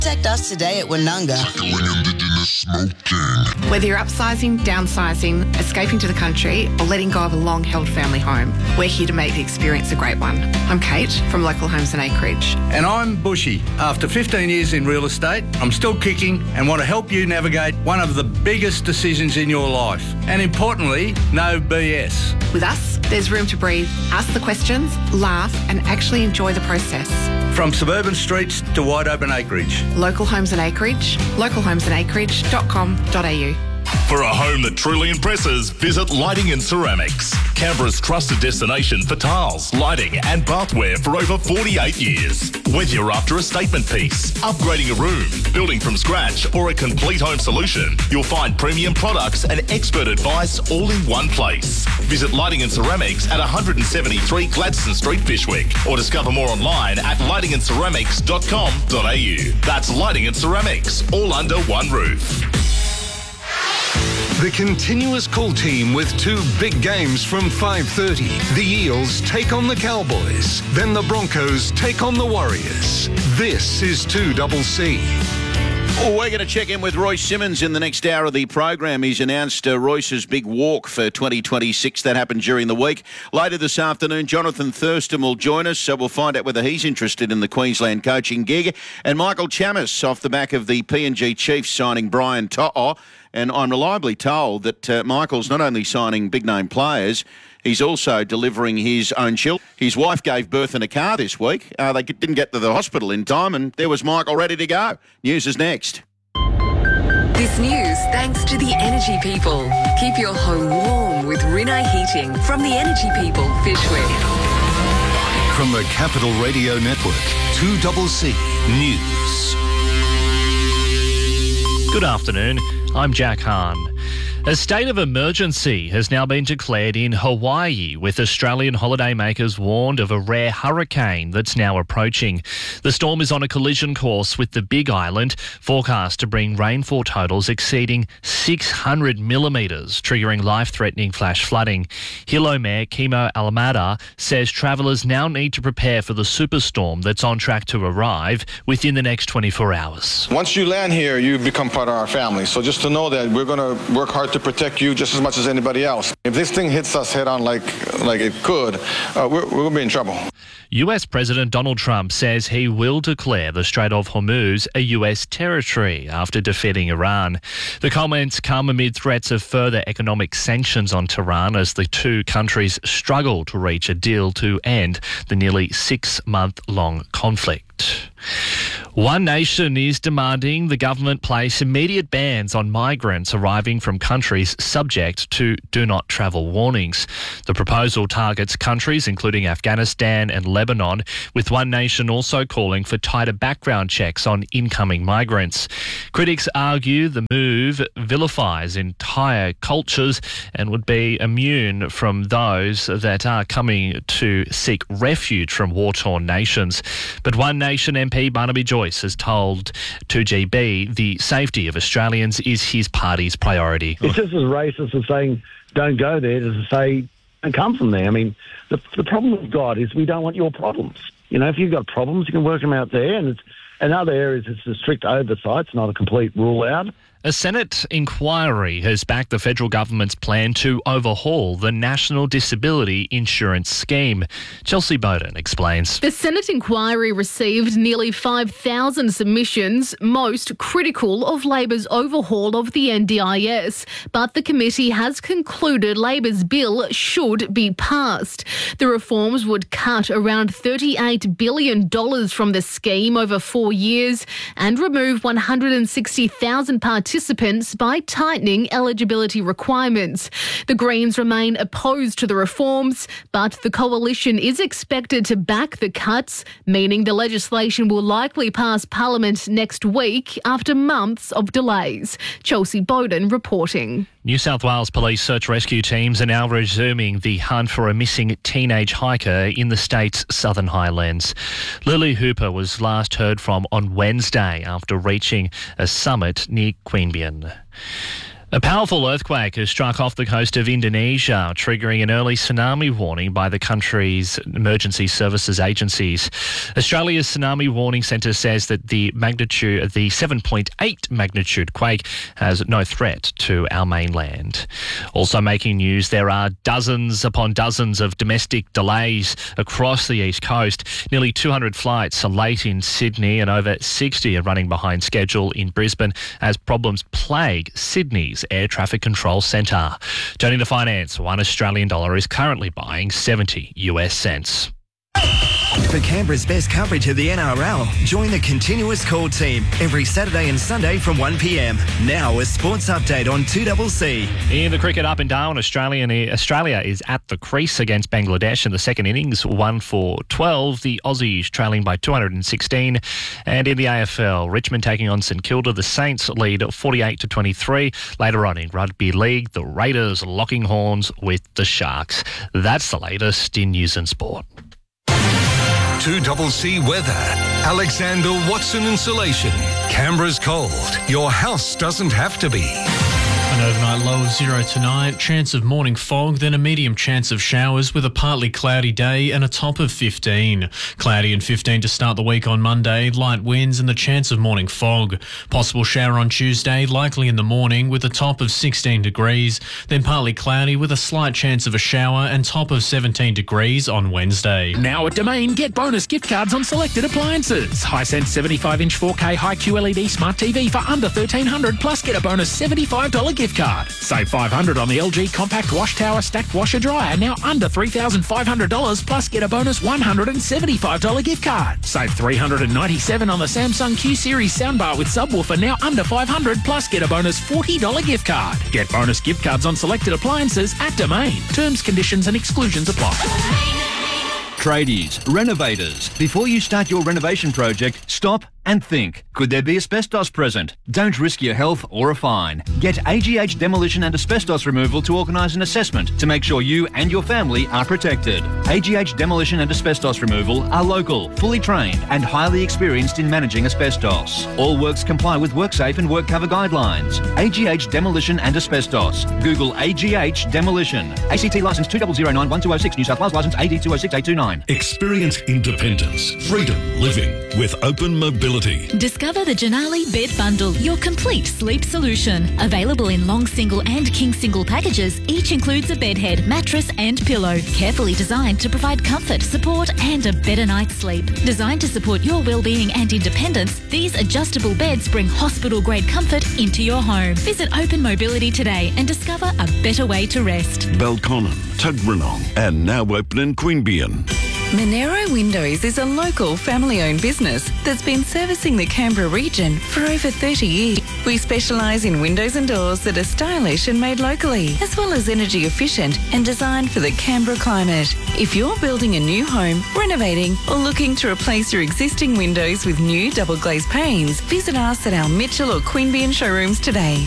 Contact us today at Woononga. Whether you're upsizing, downsizing, escaping to the country, or letting go of a long-held family home, we're here to make the experience a great one. I'm Kate from Local Homes and Acreage. And I'm Bushy. After 15 years in real estate, I'm still kicking and want to help you navigate one of the biggest decisions in your life. And importantly, no BS. With us, there's room to breathe, ask the questions, laugh, and actually enjoy the process. From suburban streets to wide open acreage. Local Homes and Acreage, localhomesandacreage.com.au. For a home that truly impresses, visit Lighting and Ceramics, Canberra's trusted destination for tiles, lighting and bathware for over 48 years. Whether you're after a statement piece, upgrading a room, building from scratch or a complete home solution, you'll find premium products and expert advice all in one place. Visit Lighting and Ceramics at 173 Gladstone Street, Fyshwick, or discover more online at lightingandceramics.com.au. That's Lighting and Ceramics, all under one roof. The continuous call team with two big games from 5:30. The Eels take on the Cowboys. Then the Broncos take on the Warriors. This is 2CC. Well, we're going to check in with Royce Simmons in the next hour of the program. He's announced Royce's big walk for 2026. That happened during the week. Later this afternoon, Jonathan Thurston will join us, so we'll find out whether he's interested in the Queensland coaching gig. And Michael Chammas, off the back of the PNG Chiefs signing Brian To'o. And I'm reliably told that Michael's not only signing big-name players, he's also delivering his own children. His wife gave birth in a car this week. They didn't get to the hospital in time, and there was Michael ready to go. News is next. This news thanks to the Energy People. Keep your home warm with Rinnai Heating from the Energy People, Fyshwick. From the Capital Radio Network, 2CC News. Good afternoon. I'm Jack Hahn. A state of emergency has now been declared in Hawaii, with Australian holidaymakers warned of a rare hurricane that's now approaching. The storm is on a collision course with the Big Island, forecast to bring rainfall totals exceeding 600 millimetres, triggering life-threatening flash flooding. Hilo Mayor Kimo Alamada says travellers now need to prepare for the superstorm that's on track to arrive within the next 24 hours. Once you land here, you become part of our family. So just to know that we're going to work hard to protect you just as much as anybody else. If this thing hits us head on like it could, we're going to be in trouble. US President Donald Trump says he will declare the Strait of Hormuz a US territory after defeating Iran. The comments come amid threats of further economic sanctions on Tehran as the two countries struggle to reach a deal to end the nearly 6-month-long conflict. One Nation is demanding the government place immediate bans on migrants arriving from countries subject to do not travel warnings. The proposal targets countries including Afghanistan and Lebanon, with One Nation also calling for tighter background checks on incoming migrants. Critics argue the move vilifies entire cultures and would be immune from those that are coming to seek refuge from war-torn nations. But One Nation MP Barnaby Joyce has told 2GB the safety of Australians is his party's priority. It's just as racist as saying don't go there as to say don't come from there. I mean, the problem we've got is we don't want your problems. You know, if you've got problems, you can work them out there. And in other areas, it's a strict oversight. It's not a complete rule out. A Senate inquiry has backed the federal government's plan to overhaul the National Disability Insurance Scheme. Chelsea Bowden explains. The Senate inquiry received nearly 5,000 submissions, most critical of Labor's overhaul of the NDIS. But the committee has concluded Labor's bill should be passed. The reforms would cut around $38 billion from the scheme over 4 years and remove 160,000 participants by tightening eligibility requirements. The Greens remain opposed to the reforms, but the coalition is expected to back the cuts, meaning the legislation will likely pass Parliament next week after months of delays. Chelsea Bowden reporting. New South Wales Police search rescue teams are now resuming the hunt for a missing teenage hiker in the state's Southern Highlands. Lily Hooper was last heard from on Wednesday after reaching a summit near Queanbeyan. A powerful earthquake has struck off the coast of Indonesia, triggering an early tsunami warning by the country's emergency services agencies. Australia's Tsunami Warning Centre says that the 7.8 magnitude quake has no threat to our mainland. Also making news, there are dozens upon dozens of domestic delays across the east coast. Nearly 200 flights are late in Sydney and over 60 are running behind schedule in Brisbane as problems plague Sydney's Air Traffic Control Centre. Turning to finance, $1 Australian dollar is currently buying 70 US cents. For Canberra's best coverage of the NRL, join the Continuous Call team every Saturday and Sunday from 1 p.m. Now a sports update on 2CC. In the cricket up and down, Australia is at the crease against Bangladesh in the second innings, 1 for 12. The Aussies trailing by 216. And in the AFL, Richmond taking on St Kilda. The Saints lead 48-23. Later on in Rugby League, the Raiders locking horns with the Sharks. That's the latest in news and sport. 2CC weather. Alexander Watson Insulation. Canberra's cold. Your house doesn't have to be. An overnight low of 0 tonight, chance of morning fog, then a medium chance of showers with a partly cloudy day and a top of 15. Cloudy and 15 to start the week on Monday, light winds and the chance of morning fog. Possible shower on Tuesday, likely in the morning with a top of 16 degrees, then partly cloudy with a slight chance of a shower and top of 17 degrees on Wednesday. Now at Domain, get bonus gift cards on selected appliances. Hisense 75-inch 4K high QLED smart TV for under $1,300 plus get a bonus $75 gift card. Save $500 on the LG compact wash tower stacked washer dryer, now under $3,500 plus get a bonus $175 gift card. Save $397 on the Samsung Q Series soundbar with subwoofer, now under $500 plus get a bonus $40 gift card. Get bonus gift cards on selected appliances at Domain. Terms, conditions and exclusions apply. Tradies, renovators. Before you start your renovation project, stop and think. Could there be asbestos present? Don't risk your health or a fine. Get AGH Demolition and Asbestos Removal to organise an assessment to make sure you and your family are protected. AGH Demolition and Asbestos Removal are local, fully trained and highly experienced in managing asbestos. All works comply with WorkSafe and WorkCover guidelines. AGH Demolition and Asbestos. Google AGH Demolition. ACT licence 2009-1206, New South Wales licence AD 206829. Experience independence, freedom living with open mobility. Discover the Janali Bed Bundle, your complete sleep solution. Available in long single and king single packages, each includes a bed head, mattress and pillow. Carefully designed to provide comfort, support and a better night's sleep. Designed to support your well-being and independence, these adjustable beds bring hospital-grade comfort into your home. Visit Open Mobility today and discover a better way to rest. Belconnen, Tuggeranong and now open in Queanbeyan. Monero Windows is a local family-owned business that's been servicing the Canberra region for over 30 years. We specialise in windows and doors that are stylish and made locally, as well as energy efficient and designed for the Canberra climate. If you're building a new home, renovating or looking to replace your existing windows with new double glazed panes, visit us at our Mitchell or Queanbeyan showrooms today.